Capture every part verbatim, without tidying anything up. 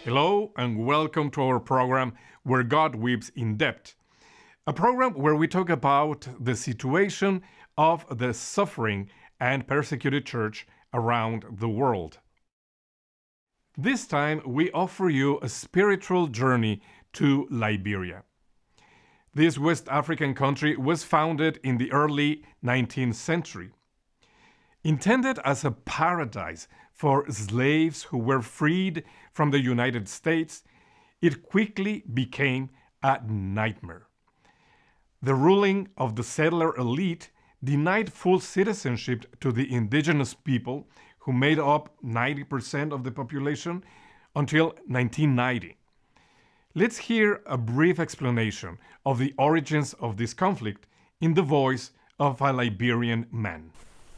Hello and welcome to our program Where God Weeps in Depth, a program where we talk about the situation of the suffering and persecuted church around the world. This time we offer you a spiritual journey to Liberia. This West African country was founded in the early nineteenth century. Intended as a paradise for slaves who were freed from the United States, it quickly became a nightmare. The ruling of the settler elite denied full citizenship to the indigenous people, who made up ninety percent of the population, until nineteen ninety. Let's hear a brief explanation of the origins of this conflict in the voice of a Liberian man.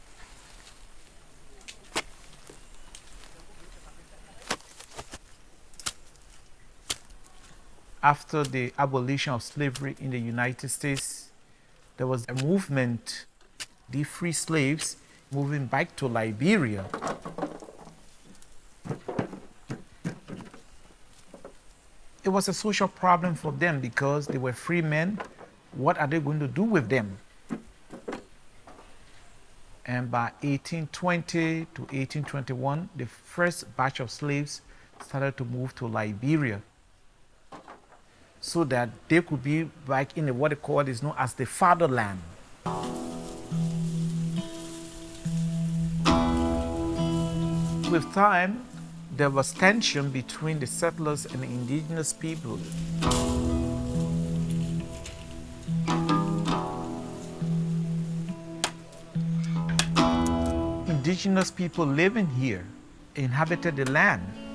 After the abolition of slavery in the United States, there was a movement, the free slaves moving back to Liberia. It was a social problem for them because they were free men. What are they going to do with them? And by eighteen twenty to eighteen twenty-one, the first batch of slaves started to move to Liberia, so that they could be back in what they call is known as the fatherland. With time, there was tension between the settlers and the indigenous people. Indigenous people living here inhabited the land.